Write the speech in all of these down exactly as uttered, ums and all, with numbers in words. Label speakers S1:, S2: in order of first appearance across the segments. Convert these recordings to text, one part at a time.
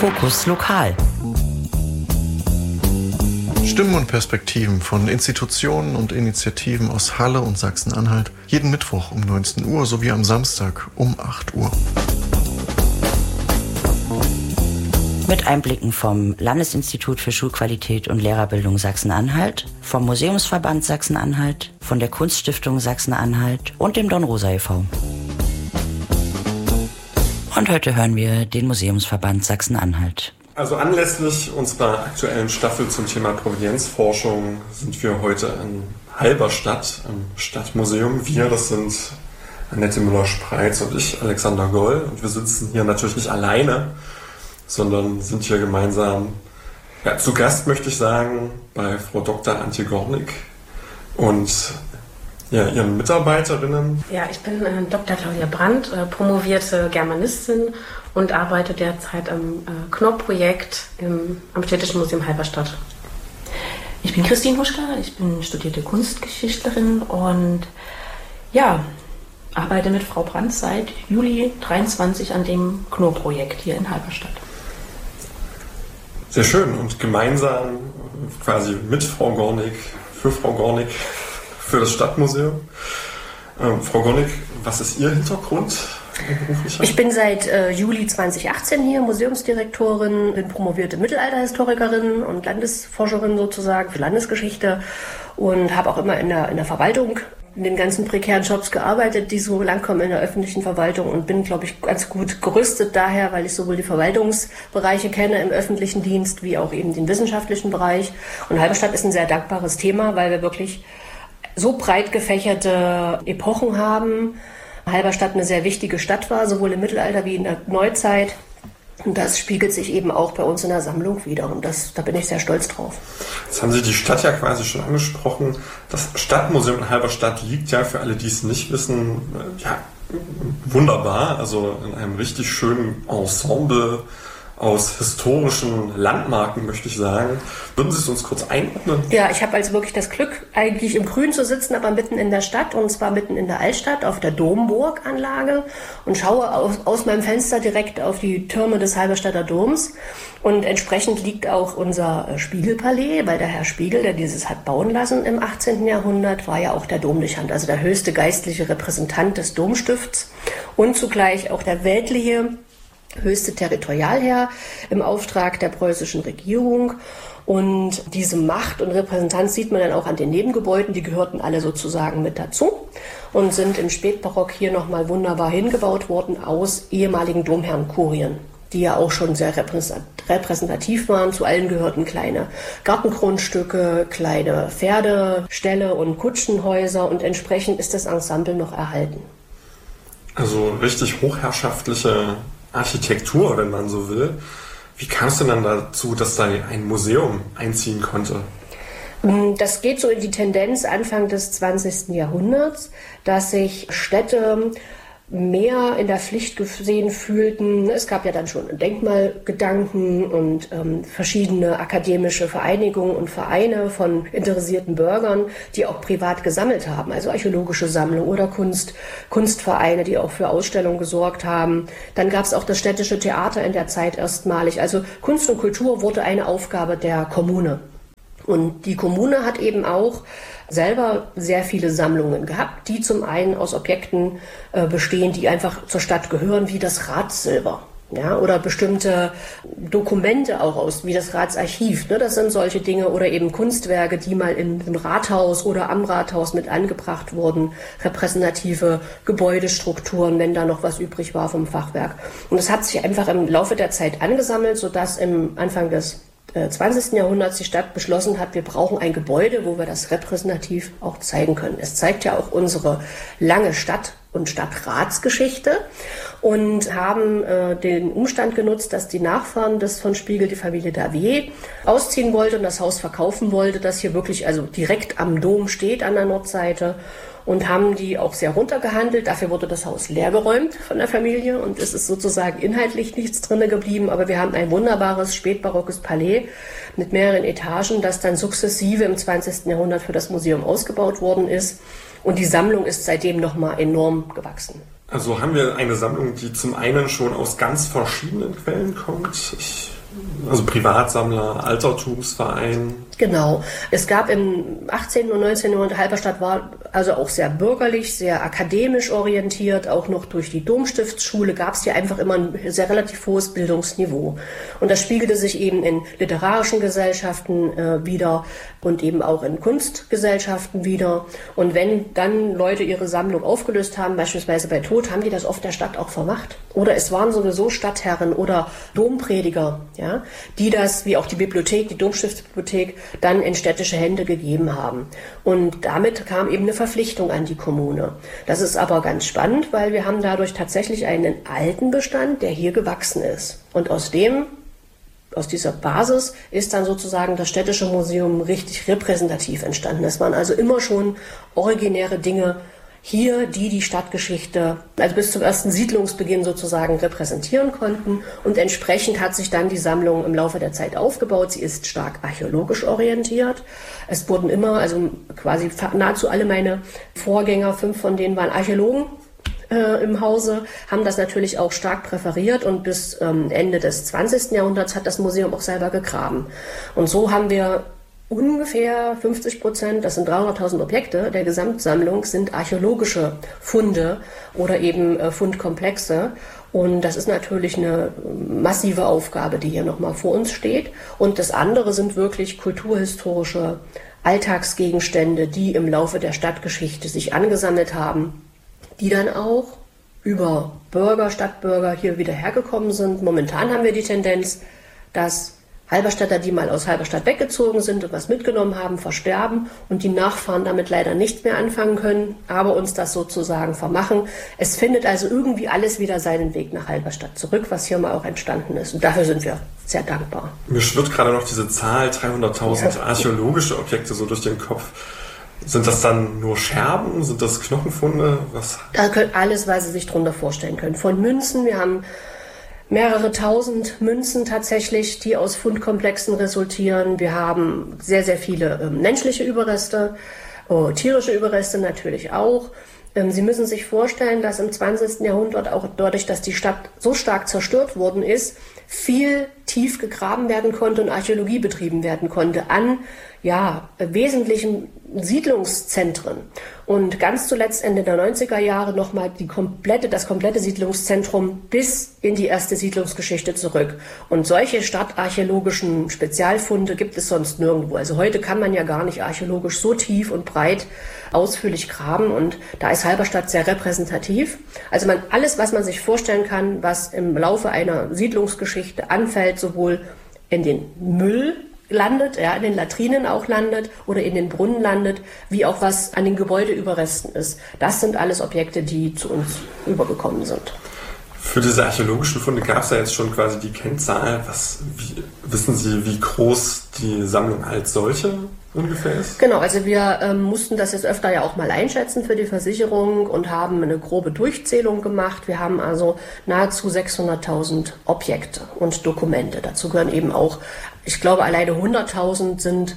S1: Fokus Lokal.
S2: Stimmen und Perspektiven von Institutionen und Initiativen aus Halle und Sachsen-Anhalt. Jeden Mittwoch um neunzehn Uhr sowie am Samstag um acht Uhr.
S1: Mit Einblicken vom Landesinstitut für Schulqualität und Lehrerbildung Sachsen-Anhalt, vom Museumsverband Sachsen-Anhalt, von der Kunststiftung Sachsen-Anhalt und dem Dornrosa e V Und heute hören wir den Museumsverband Sachsen-Anhalt.
S3: Also anlässlich unserer aktuellen Staffel zum Thema Provenienzforschung sind wir heute in Halberstadt im Stadtmuseum. Wir, das sind Annette Müller-Spreitz und ich, Alexander Goll. Und wir sitzen hier natürlich nicht alleine, sondern sind hier gemeinsam ja, zu Gast, möchte ich sagen, bei Frau Doktor Antje Gornick und ja, ihren Mitarbeiterinnen.
S4: Ja, ich bin äh, Doktor Claudia Brandt, äh, promovierte Germanistin und arbeite derzeit am äh, Knorr-Projekt im, am Städtischen Museum Halberstadt.
S5: Ich bin Christine Huschka, ich bin studierte Kunstgeschichtlerin und ja, arbeite mit Frau Brandt seit Juli dreiundzwanzig an dem Knorr-Projekt hier in Halberstadt.
S3: Sehr schön und gemeinsam quasi mit Frau Gornick, für Frau Gornick, für das Stadtmuseum. Ähm, Frau Gornick, was ist Ihr Hintergrund?
S6: Ich bin seit äh, Juli zweitausendachtzehn hier Museumsdirektorin, bin promovierte Mittelalterhistorikerin und Landesforscherin sozusagen für Landesgeschichte und habe auch immer in der, in der Verwaltung in den ganzen prekären Jobs gearbeitet, die so langkommen in der öffentlichen Verwaltung und bin, glaube ich, ganz gut gerüstet daher, weil ich sowohl die Verwaltungsbereiche kenne im öffentlichen Dienst wie auch eben den wissenschaftlichen Bereich. Und Halberstadt ist ein sehr dankbares Thema, weil wir wirklich so breit gefächerte Epochen haben. Halberstadt eine sehr wichtige Stadt war, sowohl im Mittelalter wie in der Neuzeit. Und das spiegelt sich eben auch bei uns in der Sammlung wider. Und das, da bin ich sehr stolz drauf.
S3: Jetzt haben Sie die Stadt ja quasi schon angesprochen. Das Stadtmuseum in Halberstadt liegt ja, für alle, die es nicht wissen, ja, wunderbar. Also in einem richtig schönen Ensemble aus historischen Landmarken, möchte ich sagen. Würden Sie es uns kurz einordnen?
S6: Ja, ich habe also wirklich das Glück, eigentlich im Grün zu sitzen, aber mitten in der Stadt, und zwar mitten in der Altstadt auf der Domburganlage und schaue aus, aus meinem Fenster direkt auf die Türme des Halberstadter Doms. Und entsprechend liegt auch unser Spiegelpalais, weil der Herr Spiegel, der dieses hat bauen lassen im achtzehnten Jahrhundert, war ja auch der Domdechant, also der höchste geistliche Repräsentant des Domstifts und zugleich auch der weltliche höchste Territorialherr im Auftrag der preußischen Regierung. Und diese Macht und Repräsentanz sieht man dann auch an den Nebengebäuden, die gehörten alle sozusagen mit dazu und sind im Spätbarock hier nochmal wunderbar hingebaut worden aus ehemaligen Domherrenkurien, die ja auch schon sehr repräsentativ waren. Zu allen gehörten kleine Gartengrundstücke, kleine Pferdeställe und Kutschenhäuser und entsprechend ist das Ensemble noch erhalten.
S3: Also richtig hochherrschaftliche Architektur, wenn man so will. Wie kam es denn dann dazu, dass da ein Museum einziehen konnte?
S6: Das geht so in die Tendenz Anfang des zwanzigsten Jahrhunderts, dass sich Städte mehr in der Pflicht gesehen fühlten. Es gab ja dann schon Denkmalgedanken und ähm, verschiedene akademische Vereinigungen und Vereine von interessierten Bürgern, die auch privat gesammelt haben, also archäologische Sammlungen oder Kunst, Kunstvereine, die auch für Ausstellungen gesorgt haben. Dann gab es auch das städtische Theater in der Zeit erstmalig. Also Kunst und Kultur wurde eine Aufgabe der Kommune. Und die Kommune hat eben auch selber sehr viele Sammlungen gehabt, die zum einen aus Objekten äh, bestehen, die einfach zur Stadt gehören, wie das Ratssilber. Ja, oder bestimmte Dokumente auch aus, wie das Ratsarchiv. Ne, das sind solche Dinge oder eben Kunstwerke, die mal in dem Rathaus oder am Rathaus mit angebracht wurden. Repräsentative Gebäudestrukturen, wenn da noch was übrig war vom Fachwerk. Und das hat sich einfach im Laufe der Zeit angesammelt, sodass im Anfang des zwanzigsten Jahrhunderts die Stadt beschlossen hat, wir brauchen ein Gebäude, wo wir das repräsentativ auch zeigen können. Es zeigt ja auch unsere lange Stadt- und Stadtratsgeschichte und haben äh, den Umstand genutzt, dass die Nachfahren des von Spiegel, die Familie Davier, ausziehen wollte und das Haus verkaufen wollte, das hier wirklich also direkt am Dom steht an der Nordseite. Und haben die auch sehr runtergehandelt. Dafür wurde das Haus leergeräumt von der Familie und es ist sozusagen inhaltlich nichts drinne geblieben. Aber wir haben ein wunderbares spätbarockes Palais mit mehreren Etagen, das dann sukzessive im zwanzigsten Jahrhundert für das Museum ausgebaut worden ist. Und die Sammlung ist seitdem nochmal enorm gewachsen.
S3: Also haben wir eine Sammlung, die zum einen schon aus ganz verschiedenen Quellen kommt. Ich Also Privatsammler, Altertumsverein.
S6: Genau. Es gab im achtzehnten und neunzehnten Jahrhundert, Halberstadt war also auch sehr bürgerlich, sehr akademisch orientiert, auch noch durch die Domstiftsschule gab es hier einfach immer ein sehr relativ hohes Bildungsniveau. Und das spiegelte sich eben in literarischen Gesellschaften äh, wieder und eben auch in Kunstgesellschaften wieder. Und wenn dann Leute ihre Sammlung aufgelöst haben, beispielsweise bei Tod, haben die das oft der Stadt auch vermacht. Oder es waren sowieso Stadtherren oder Domprediger, ja, die das, wie auch die Bibliothek, die Domstiftsbibliothek, dann in städtische Hände gegeben haben. Und damit kam eben eine Verpflichtung an die Kommune. Das ist aber ganz spannend, weil wir haben dadurch tatsächlich einen alten Bestand, der hier gewachsen ist. Und aus dem, aus dieser Basis ist dann sozusagen das städtische Museum richtig repräsentativ entstanden. Es waren also immer schon originäre Dinge hier, die die Stadtgeschichte, also bis zum ersten Siedlungsbeginn sozusagen repräsentieren konnten. Und entsprechend hat sich dann die Sammlung im Laufe der Zeit aufgebaut. Sie ist stark archäologisch orientiert. Es wurden immer, also quasi nahezu alle meine Vorgänger, fünf von denen waren Archäologen äh, im Hause, haben das natürlich auch stark präferiert. Und bis ähm, Ende des zwanzigsten Jahrhunderts hat das Museum auch selber gegraben. Und so haben wir ungefähr fünfzig Prozent, das sind dreihunderttausend Objekte der Gesamtsammlung, sind archäologische Funde oder eben äh, Fundkomplexe. Und das ist natürlich eine massive Aufgabe, die hier nochmal vor uns steht. Und das andere sind wirklich kulturhistorische Alltagsgegenstände, die im Laufe der Stadtgeschichte sich angesammelt haben, die dann auch über Bürger, Stadtbürger hier wieder hergekommen sind. Momentan haben wir die Tendenz, dass Halberstädter, die mal aus Halberstadt weggezogen sind und was mitgenommen haben, versterben und die Nachfahren damit leider nichts mehr anfangen können, aber uns das sozusagen vermachen. Es findet also irgendwie alles wieder seinen Weg nach Halberstadt zurück, was hier mal auch entstanden ist. Und dafür sind wir sehr dankbar.
S3: Mir schwirrt gerade noch diese Zahl, dreihunderttausend ja. archäologische Objekte so durch den Kopf. Sind das dann nur Scherben? Sind das Knochenfunde? Was?
S6: Da können alles, was Sie sich darunter vorstellen können. Von Münzen, wir haben mehrere tausend Münzen tatsächlich, die aus Fundkomplexen resultieren. Wir haben sehr, sehr viele äh, menschliche Überreste, oh, tierische Überreste natürlich auch. Ähm, Sie müssen sich vorstellen, dass im zwanzigsten Jahrhundert auch dadurch, dass die Stadt so stark zerstört worden ist, viel tief gegraben werden konnte und Archäologie betrieben werden konnte an ja, wesentlichen Siedlungszentren. Und ganz zuletzt Ende der neunziger Jahre nochmal die komplette, das komplette Siedlungszentrum bis in die erste Siedlungsgeschichte zurück. Und solche stadtarchäologischen Spezialfunde gibt es sonst nirgendwo. Also heute kann man ja gar nicht archäologisch so tief und breit ausführlich graben und da ist Halberstadt sehr repräsentativ. Also man, alles, was man sich vorstellen kann, was im Laufe einer Siedlungsgeschichte anfällt, sowohl in den Müll landet, ja, in den Latrinen auch landet oder in den Brunnen landet, wie auch was an den Gebäudeüberresten ist. Das sind alles Objekte, die zu uns übergekommen sind.
S3: Für diese archäologischen Funde gab es ja jetzt schon quasi die Kennzahl. Was, wie, wissen Sie, wie groß die Sammlung als solche ungefähr ist?
S6: Genau, also wir ähm, mussten das jetzt öfter ja auch mal einschätzen für die Versicherung und haben eine grobe Durchzählung gemacht. Wir haben also nahezu sechshunderttausend Objekte und Dokumente. Dazu gehören eben auch, ich glaube, alleine hunderttausend sind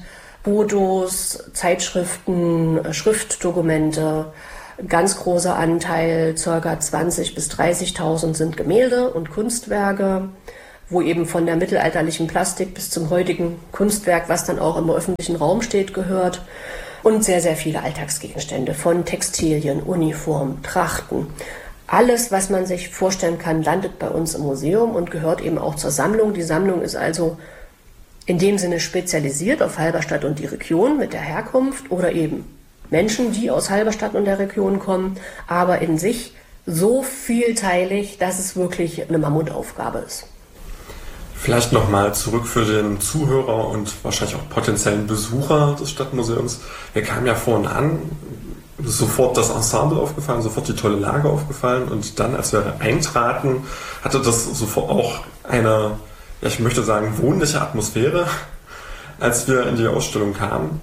S6: Fotos, Zeitschriften, Schriftdokumente. Ein ganz großer Anteil, ca. zwanzigtausend bis dreißigtausend, sind Gemälde und Kunstwerke, wo eben von der mittelalterlichen Plastik bis zum heutigen Kunstwerk, was dann auch im öffentlichen Raum steht, gehört. Und sehr, sehr viele Alltagsgegenstände von Textilien, Uniformen, Trachten. Alles, was man sich vorstellen kann, landet bei uns im Museum und gehört eben auch zur Sammlung. Die Sammlung ist also in dem Sinne spezialisiert auf Halberstadt und die Region mit der Herkunft oder eben Menschen, die aus Halberstadt und der Region kommen, aber in sich so vielteilig, dass es wirklich eine Mammutaufgabe ist.
S3: Vielleicht nochmal zurück für den Zuhörer und wahrscheinlich auch potenziellen Besucher des Stadtmuseums. Wir kamen ja vorhin an, sofort das Ensemble aufgefallen, sofort die tolle Lage aufgefallen und dann, als wir eintraten, hatte das sofort auch eine, ja, ich möchte sagen, wohnliche Atmosphäre, als wir in die Ausstellung kamen.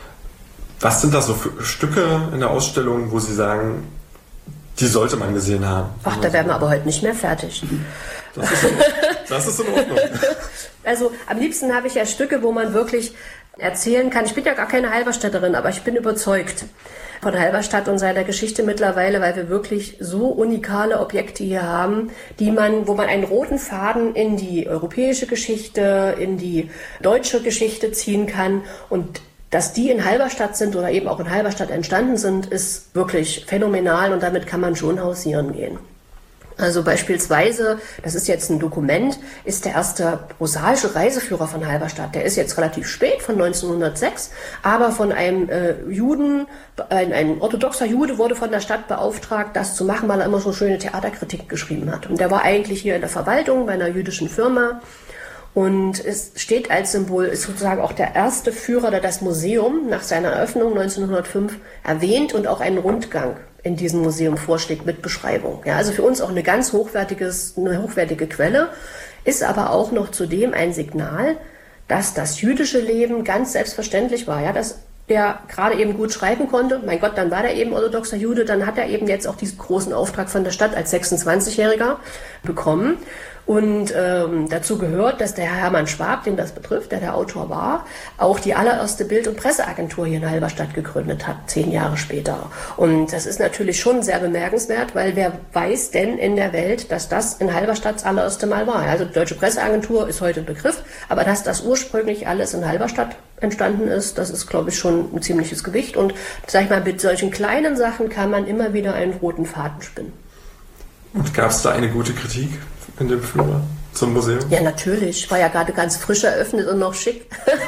S3: Was sind da so für Stücke in der Ausstellung, wo Sie sagen, die sollte man gesehen haben?
S6: Ach, da wären wir aber heute nicht mehr fertig.
S3: Das ist in, das ist in Ordnung.
S6: Also am liebsten habe ich ja Stücke, wo man wirklich erzählen kann. Ich bin ja gar keine Halberstädterin, aber ich bin überzeugt von Halberstadt und seiner Geschichte mittlerweile, weil wir wirklich so unikale Objekte hier haben, die man, wo man einen roten Faden in die europäische Geschichte, in die deutsche Geschichte ziehen kann. Und dass die in Halberstadt sind oder eben auch in Halberstadt entstanden sind, ist wirklich phänomenal und damit kann man schon hausieren gehen. Also beispielsweise, das ist jetzt ein Dokument, ist der erste prosaische Reiseführer von Halberstadt. Der ist jetzt relativ spät, von neunzehnhundertsechs, aber von einem äh, Juden, ein, ein orthodoxer Jude wurde von der Stadt beauftragt, das zu machen, weil er immer so schöne Theaterkritik geschrieben hat. Und der war eigentlich hier in der Verwaltung bei einer jüdischen Firma. Und es steht als Symbol, ist sozusagen auch der erste Führer, der das Museum nach seiner Eröffnung neunzehnhundertfünf erwähnt und auch einen Rundgang in diesem Museum vorschlägt mit Beschreibung. Ja, also für uns auch eine ganz hochwertiges, eine hochwertige Quelle, ist aber auch noch zudem ein Signal, dass das jüdische Leben ganz selbstverständlich war, ja, dass der gerade eben gut schreiben konnte. Mein Gott, dann war der eben orthodoxer Jude, dann hat er eben jetzt auch diesen großen Auftrag von der Stadt als sechsundzwanzigjähriger bekommen. Und ähm, dazu gehört, dass der Herr Hermann Schwab, den das betrifft, der der Autor war, auch die allererste Bild- und Presseagentur hier in Halberstadt gegründet hat, zehn Jahre später. Und das ist natürlich schon sehr bemerkenswert, weil wer weiß denn in der Welt, dass das in Halberstadt das allererste Mal war. Also die Deutsche Presseagentur ist heute ein Begriff, aber dass das ursprünglich alles in Halberstadt entstanden ist, das ist, glaube ich, schon ein ziemliches Gewicht. Und sag ich mal, mit solchen kleinen Sachen kann man immer wieder einen roten Faden spinnen.
S3: Und gab es da eine gute Kritik in dem Führer zum Museum?
S6: Ja, natürlich. War ja gerade ganz frisch eröffnet und noch schick.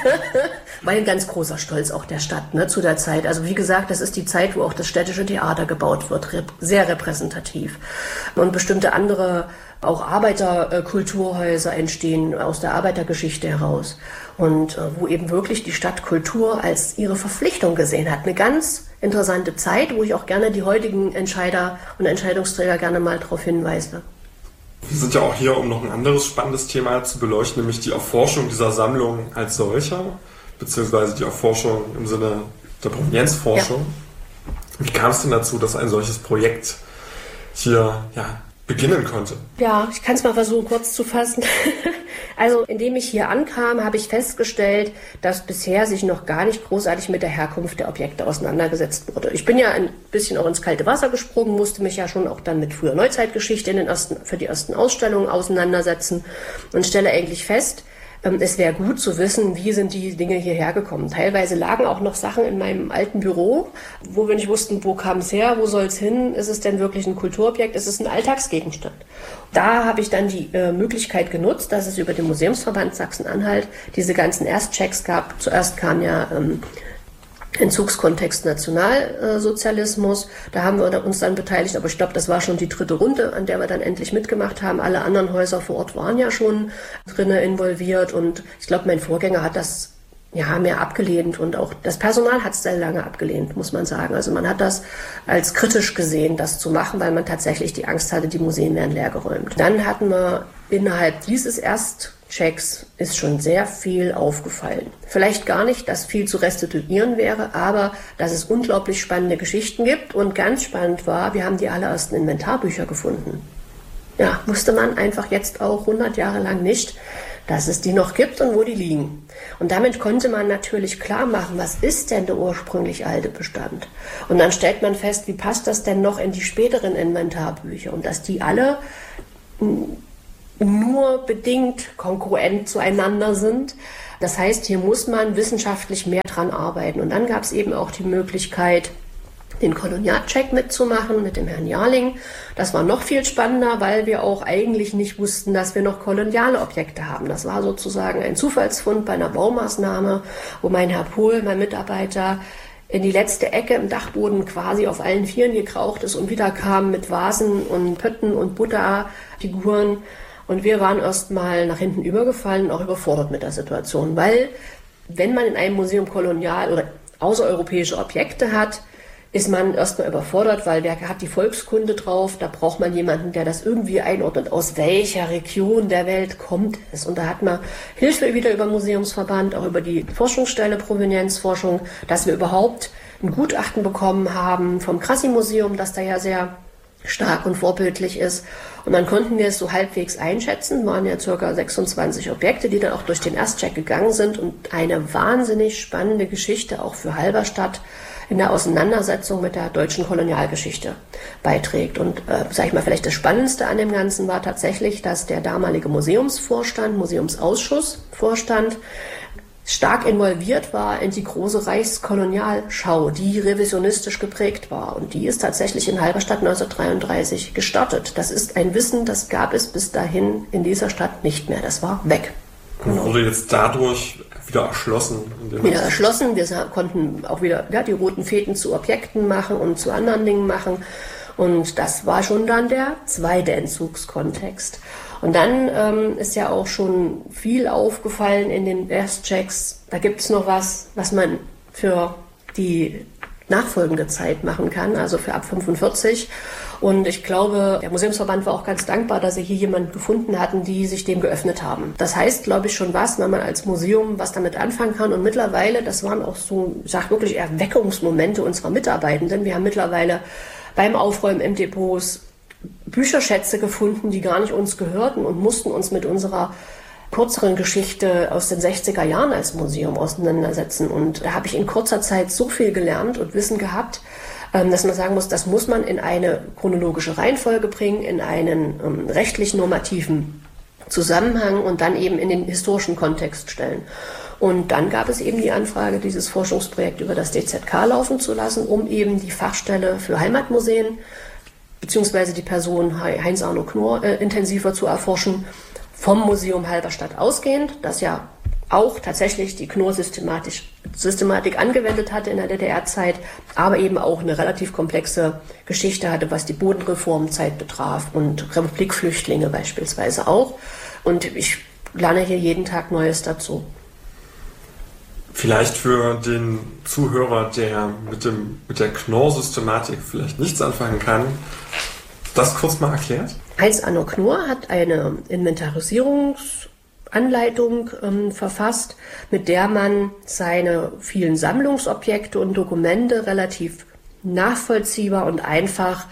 S6: War ein ganz großer Stolz auch der Stadt, ne, zu der Zeit. Also wie gesagt, das ist die Zeit, wo auch das städtische Theater gebaut wird. Sehr repräsentativ. Und bestimmte andere, auch Arbeiterkulturhäuser entstehen aus der Arbeitergeschichte heraus. Und wo eben wirklich die Stadt Kultur als ihre Verpflichtung gesehen hat. Eine ganz interessante Zeit, wo ich auch gerne die heutigen Entscheider und Entscheidungsträger gerne mal darauf hinweise.
S3: Wir sind ja auch hier, um noch ein anderes spannendes Thema zu beleuchten, nämlich die Erforschung dieser Sammlung als solcher, beziehungsweise die Erforschung im Sinne der Provenienzforschung. Ja. Wie kam es denn dazu, dass ein solches Projekt hier ja, beginnen konnte?
S6: Ja, ich kann es mal versuchen, kurz zu fassen. Also, indem ich hier ankam, habe ich festgestellt, dass bisher sich noch gar nicht großartig mit der Herkunft der Objekte auseinandergesetzt wurde. Ich bin ja ein bisschen auch ins kalte Wasser gesprungen, musste mich ja schon auch dann mit früher Neuzeitgeschichte in den ersten, für die ersten Ausstellungen auseinandersetzen und stelle eigentlich fest, es wäre gut zu wissen, wie sind die Dinge hierher gekommen. Teilweise lagen auch noch Sachen in meinem alten Büro, wo wir nicht wussten, wo kam es her, wo soll es hin, ist es denn wirklich ein Kulturobjekt, ist es ein Alltagsgegenstand. Da habe ich dann die äh, Möglichkeit genutzt, dass es über den Museumsverband Sachsen-Anhalt diese ganzen Erstchecks gab. Zuerst kam ja ähm, Entzugskontext Nationalsozialismus. Da haben wir uns dann beteiligt, aber ich glaube, das war schon die dritte Runde, an der wir dann endlich mitgemacht haben. Alle anderen Häuser vor Ort waren ja schon drinnen involviert und ich glaube, mein Vorgänger hat das ja mehr abgelehnt und auch das Personal hat es sehr lange abgelehnt, muss man sagen. Also man hat das als kritisch gesehen, das zu machen, weil man tatsächlich die Angst hatte, die Museen werden leergeräumt. Dann hatten wir innerhalb dieses Erstchecks ist schon sehr viel aufgefallen. Vielleicht gar nicht, dass viel zu restituieren wäre, aber dass es unglaublich spannende Geschichten gibt. Und ganz spannend war, wir haben die allerersten Inventarbücher gefunden. Ja, wusste man einfach jetzt auch hundert Jahre lang nicht, dass es die noch gibt und wo die liegen. Und damit konnte man natürlich klar machen, was ist denn der ursprünglich alte Bestand? Und dann stellt man fest, wie passt das denn noch in die späteren Inventarbücher? Und dass die alle nur bedingt kongruent zueinander sind. Das heißt, hier muss man wissenschaftlich mehr dran arbeiten. Und dann gab es eben auch die Möglichkeit, den Kolonialcheck mitzumachen mit dem Herrn Jarling. Das war noch viel spannender, weil wir auch eigentlich nicht wussten, dass wir noch koloniale Objekte haben. Das war sozusagen ein Zufallsfund bei einer Baumaßnahme, wo mein Herr Pohl, mein Mitarbeiter, in die letzte Ecke im Dachboden quasi auf allen Vieren gekraucht ist und wieder kam mit Vasen und Pötten und Buddha-Figuren. Und wir waren erst mal nach hinten übergefallen und auch überfordert mit der Situation, weil wenn man in einem Museum kolonial oder außereuropäische Objekte hat, ist man erstmal überfordert, weil wer hat die Volkskunde drauf, da braucht man jemanden, der das irgendwie einordnet, aus welcher Region der Welt kommt es. Und da hat man Hilfe wieder über den Museumsverband, auch über die Forschungsstelle Provenienzforschung, dass wir überhaupt ein Gutachten bekommen haben vom Krassi-Museum, das da ja sehr stark und vorbildlich ist. Und dann konnten wir es so halbwegs einschätzen, waren ja ca. sechsundzwanzig Objekte, die dann auch durch den Erstcheck gegangen sind und eine wahnsinnig spannende Geschichte auch für Halberstadt in der Auseinandersetzung mit der deutschen Kolonialgeschichte beiträgt. Und äh, sag ich mal, vielleicht das Spannendste an dem Ganzen war tatsächlich, dass der damalige Museumsvorstand, Museumsausschussvorstand, stark involviert war in die große Reichskolonialschau, die revisionistisch geprägt war. Und die ist tatsächlich in Halberstadt neunzehnhundertdreiunddreißig gestartet. Das ist ein Wissen, das gab es bis dahin in dieser Stadt nicht mehr. Das war weg.
S3: Und wurde jetzt dadurch wieder erschlossen?
S6: Wieder erschlossen. Wir konnten auch wieder ja, die roten Fäden zu Objekten machen und zu anderen Dingen machen. Und das war schon dann der zweite Entzugskontext. Und dann ähm, ist ja auch schon viel aufgefallen in den Erstchecks. Da gibt es noch was, was man für die nachfolgende Zeit machen kann, also für ab fünfundvierzig. Und ich glaube, der Museumsverband war auch ganz dankbar, dass sie hier jemanden gefunden hatten, die sich dem geöffnet haben. Das heißt, glaube ich, schon was, wenn man als Museum was damit anfangen kann. Und mittlerweile, das waren auch so, ich sage wirklich Erweckungsmomente unserer Mitarbeitenden. Wir haben mittlerweile beim Aufräumen im Depots Bücherschätze gefunden, die gar nicht uns gehörten und mussten uns mit unserer kürzeren Geschichte aus den sechziger Jahren als Museum auseinandersetzen. Und da habe ich in kurzer Zeit so viel gelernt und Wissen gehabt, dass man sagen muss, das muss man in eine chronologische Reihenfolge bringen, in einen ähm, rechtlich normativen Zusammenhang und dann eben in den historischen Kontext stellen. Und dann gab es eben die Anfrage, dieses Forschungsprojekt über das D Z K laufen zu lassen, um eben die Fachstelle für Heimatmuseen beziehungsweise die Person Heinz-Arno Knorr äh, intensiver zu erforschen, vom Museum Halberstadt ausgehend, das ja auch tatsächlich die Knorr-Systematik Systematik angewendet hatte in der D D R-Zeit, aber eben auch eine relativ komplexe Geschichte hatte, was die Bodenreformzeit betraf und Republikflüchtlinge beispielsweise auch. Und ich lerne hier jeden Tag Neues dazu.
S3: Vielleicht für den Zuhörer, der mit, dem, mit der Knorr-Systematik vielleicht nichts anfangen kann, das kurz mal erklärt?
S6: Heinz-Arno Knorr hat eine Inventarisierungsanleitung ähm, verfasst, mit der man seine vielen Sammlungsobjekte und Dokumente relativ nachvollziehbar und einfach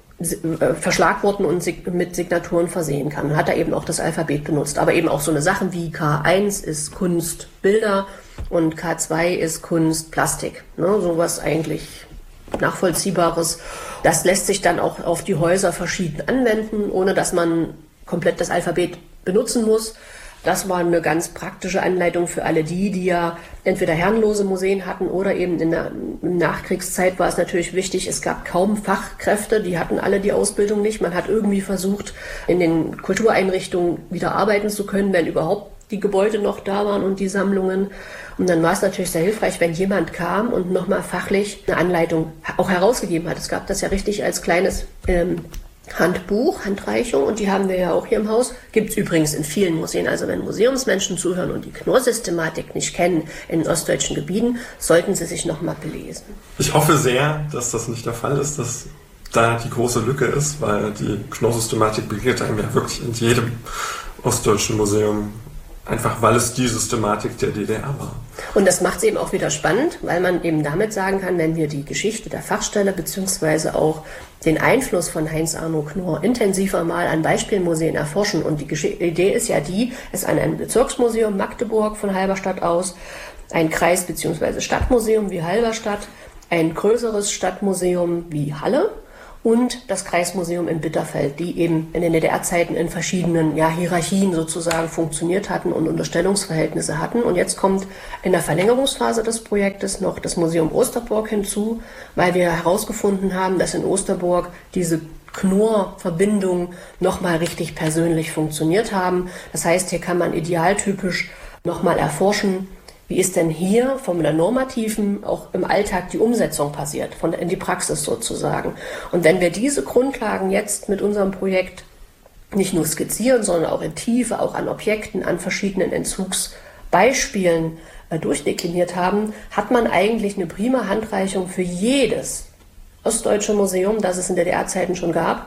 S6: äh, verschlagworten und sig- mit Signaturen versehen kann. Und hat er eben auch das Alphabet benutzt, aber eben auch so eine Sachen wie K eins ist Kunst, Bilder und K zwei ist Kunst, Plastik. Ne, sowas eigentlich Nachvollziehbares. Das lässt sich dann auch auf die Häuser verschieden anwenden, ohne dass man komplett das Alphabet benutzen muss. Das war eine ganz praktische Anleitung für alle die, die ja entweder herrenlose Museen hatten oder eben in der Nachkriegszeit war es natürlich wichtig, es gab kaum Fachkräfte, die hatten alle die Ausbildung nicht. Man hat irgendwie versucht, in den Kultureinrichtungen wieder arbeiten zu können, wenn überhaupt die Gebäude noch da waren und die Sammlungen. Und dann war es natürlich sehr hilfreich, wenn jemand kam und nochmal fachlich eine Anleitung auch herausgegeben hat. Es gab das ja richtig als kleines ähm, Handbuch, Handreichung, und die haben wir ja auch hier im Haus. Gibt es übrigens in vielen Museen. Also wenn Museumsmenschen zuhören und die Knorr-Systematik nicht kennen in ostdeutschen Gebieten, sollten sie sich nochmal belesen.
S3: Ich hoffe sehr, dass das nicht der Fall ist, dass da die große Lücke ist, weil die Knorr-Systematik begegnet einem ja wirklich in jedem ostdeutschen Museum. Einfach weil es die Systematik der D D R war.
S6: Und das macht es eben auch wieder spannend, weil man eben damit sagen kann, wenn wir die Geschichte der Fachstelle beziehungsweise auch den Einfluss von Heinz-Arno Knorr intensiver mal an Beispielmuseen erforschen. Und die Gesch- Idee ist ja die, es an ein Bezirksmuseum Magdeburg von Halberstadt aus, ein Kreis- beziehungsweise Stadtmuseum wie Halberstadt, ein größeres Stadtmuseum wie Halle und das Kreismuseum in Bitterfeld, die eben in den D D R-Zeiten in verschiedenen ja, Hierarchien sozusagen funktioniert hatten und Unterstellungsverhältnisse hatten. Und jetzt kommt in der Verlängerungsphase des Projektes noch das Museum Osterburg hinzu, weil wir herausgefunden haben, dass in Osterburg diese Knorr-Verbindungen nochmal richtig persönlich funktioniert haben. Das heißt, hier kann man idealtypisch nochmal erforschen, wie ist denn hier von der normativen auch im Alltag die Umsetzung passiert, von in die Praxis sozusagen. Und wenn wir diese Grundlagen jetzt mit unserem Projekt nicht nur skizzieren, sondern auch in Tiefe, auch an Objekten, an verschiedenen Entzugsbeispielen äh, durchdekliniert haben, hat man eigentlich eine prima Handreichung für jedes ostdeutsche Museum, das es in D D R-Zeiten schon gab,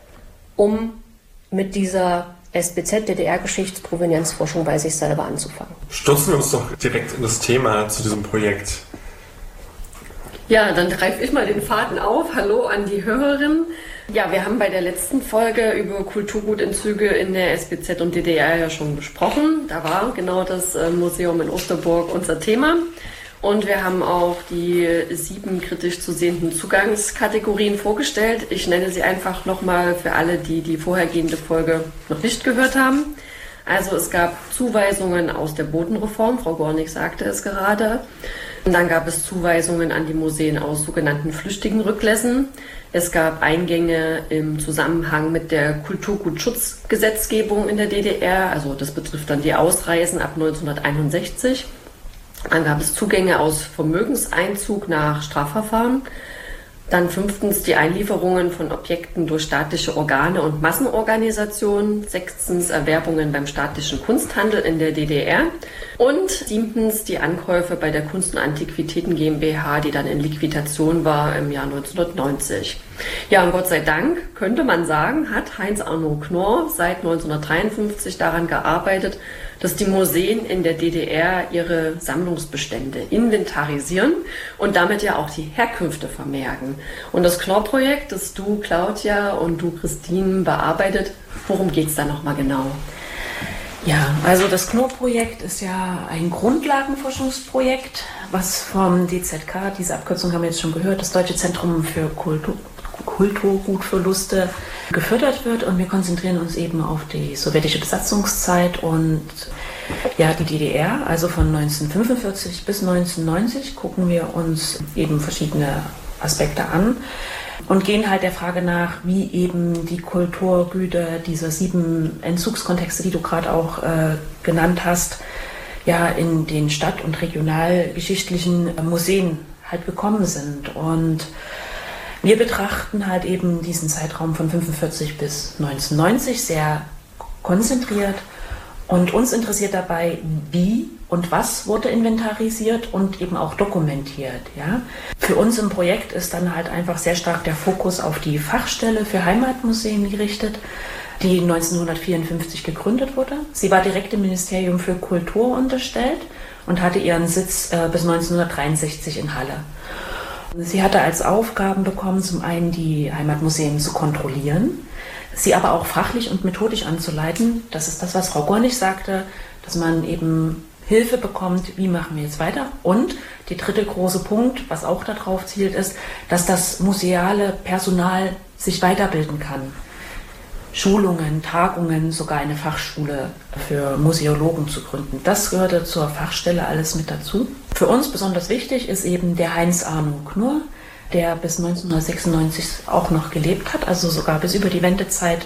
S6: um mit dieser S B Z, D D R-Geschichtsprovenienzforschung bei sich selber anzufangen.
S3: Stürzen wir uns doch direkt in das Thema zu diesem Projekt.
S4: Ja, dann greife ich mal den Faden auf. Hallo an die Hörerin.
S7: Ja, wir haben bei der letzten Folge über Kulturgutentzüge in der S B Z und D D R ja schon besprochen. Da war genau das Museum in Osterburg unser Thema. Und wir haben auch die sieben kritisch zu sehenden Zugangskategorien vorgestellt. Ich nenne sie einfach nochmal für alle, die die vorhergehende Folge noch nicht gehört haben. Also es gab Zuweisungen aus der Bodenreform, Frau Gornig sagte es gerade. Und dann gab es Zuweisungen an die Museen aus sogenannten flüchtigen Rücklässen. Es gab Eingänge im Zusammenhang mit der Kulturgutschutzgesetzgebung in der D D R, also das betrifft dann die Ausreisen ab neunzehnhunderteinundsechzig. Dann gab es Zugänge aus Vermögenseinzug nach Strafverfahren. Dann fünftens die Einlieferungen von Objekten durch staatliche Organe und Massenorganisationen. Sechstens Erwerbungen beim staatlichen Kunsthandel in der D D R. Und siebtens die Ankäufe bei der Kunst- und Antiquitäten GmbH, die dann in Liquidation war im Jahr neunzehnhundertneunzig. Ja, und Gott sei Dank, könnte man sagen, hat Heinz-Arno Knorr seit neunzehnhundertdreiundfünfzig daran gearbeitet, dass die Museen in der D D R ihre Sammlungsbestände inventarisieren und damit ja auch die Herkünfte vermerken. Und das Knorr-Projekt, das du, Claudia, und du, Christine, bearbeitet, worum geht es da nochmal genau?
S5: Ja, also das Knorr-Projekt ist ja ein Grundlagenforschungsprojekt, was vom D Z K, diese Abkürzung haben wir jetzt schon gehört, das Deutsche Zentrum für Kultur, Kulturgutverluste, gefördert wird. Und wir konzentrieren uns eben auf die sowjetische Besatzungszeit und ja, die D D R, also von neunzehnhundertfünfundvierzig bis neunzehnhundertneunzig gucken wir uns eben verschiedene Aspekte an und gehen halt der Frage nach, wie eben die Kulturgüter dieser sieben Entzugskontexte, die du gerade auch äh, genannt hast, ja in den stadt- und regionalgeschichtlichen Museen halt gekommen sind. Und wir betrachten halt eben diesen Zeitraum von fünfundvierzig bis neunzehnhundertneunzig sehr konzentriert. Und uns interessiert dabei, wie und was wurde inventarisiert und eben auch dokumentiert. Ja? Für uns im Projekt ist dann halt einfach sehr stark der Fokus auf die Fachstelle für Heimatmuseen gerichtet, die neunzehnhundertvierundfünfzig gegründet wurde. Sie war direkt dem Ministerium für Kultur unterstellt und hatte ihren Sitz äh, bis neunzehnhundertdreiundsechzig in Halle. Sie hatte als Aufgaben bekommen, zum einen die Heimatmuseen zu kontrollieren, sie aber auch fachlich und methodisch anzuleiten. Das ist das, was Frau Gornig sagte, dass man eben Hilfe bekommt, wie machen wir jetzt weiter. Und der dritte große Punkt, was auch darauf zielt, ist, dass das museale Personal sich weiterbilden kann. Schulungen, Tagungen, sogar eine Fachschule für Museologen zu gründen. Das gehörte zur Fachstelle alles mit dazu. Für uns besonders wichtig ist eben der Heinz-Arno Knorr, der bis neunzehnhundertsechsundneunzig auch noch gelebt hat, also sogar bis über die Wendezeit